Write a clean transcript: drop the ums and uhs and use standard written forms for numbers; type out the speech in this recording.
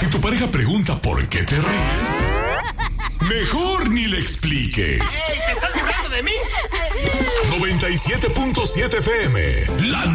Si tu pareja pregunta por qué te ríes, mejor ni le expliques. ¡Ey, te estás burlando de mí! 97.7 FM, la